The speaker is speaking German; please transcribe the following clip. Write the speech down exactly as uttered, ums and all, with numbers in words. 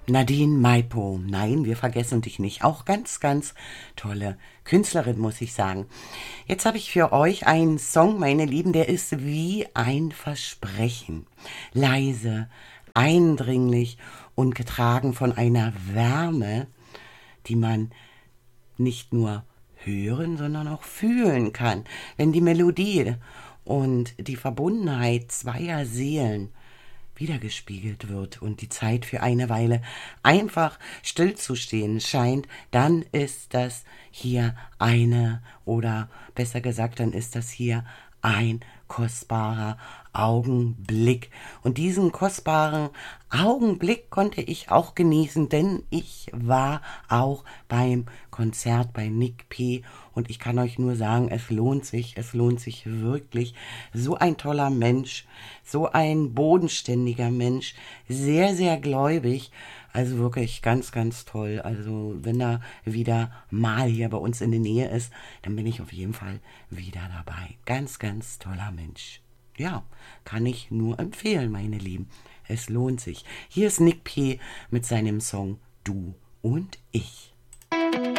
Nadine Maipo, nein, wir vergessen dich nicht. Auch ganz, ganz tolle Künstlerin, muss ich sagen. Jetzt habe ich für euch einen Song, meine Lieben, der ist wie ein Versprechen. Leise, eindringlich und getragen von einer Wärme, die man nicht nur hören, sondern auch fühlen kann. Wenn die Melodie und die Verbundenheit zweier Seelen wiedergespiegelt wird und die Zeit für eine Weile einfach stillzustehen scheint, dann ist das hier eine, oder besser gesagt, dann ist das hier ein kostbarer Augenblick. Und diesen kostbaren Augenblick konnte ich auch genießen, denn ich war auch beim Konzert bei Nick P. Und ich kann euch nur sagen, es lohnt sich, es lohnt sich wirklich. So ein toller Mensch, so ein bodenständiger Mensch, sehr, sehr gläubig. Also wirklich ganz, ganz toll. Also wenn er wieder mal hier bei uns in der Nähe ist, dann bin ich auf jeden Fall wieder dabei. Ganz, ganz toller Mensch. Ja, kann ich nur empfehlen, meine Lieben. Es lohnt sich. Hier ist Nick P. mit seinem Song Du und ich.